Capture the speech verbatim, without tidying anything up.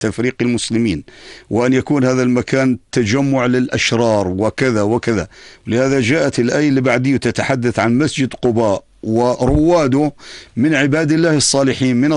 تفريق المسلمين، وأن يكون هذا المكان تجمع للأشرار وكذا وكذا. لهذا جاءت الآية اللي بعديه تتحدث عن مسجد قباء ورواده من عباد الله الصالحين من